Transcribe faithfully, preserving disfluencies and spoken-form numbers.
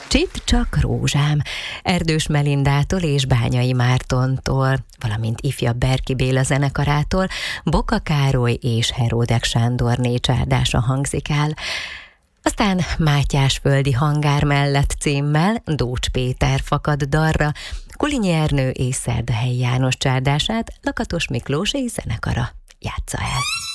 Csitt csak rózsám, Erdős Melindától és Bányai Mártontól, valamint ifjabb Berki Béla zenekarától Boka Károly és Heródek Sándorné csárdása hangzik el. Aztán Mátyásföldi hangár mellett címmel Dócs Péter fakad darra, Kulinyi Ernő és Szerdahelyi János csárdását Lakatos Miklós és zenekara játsza el.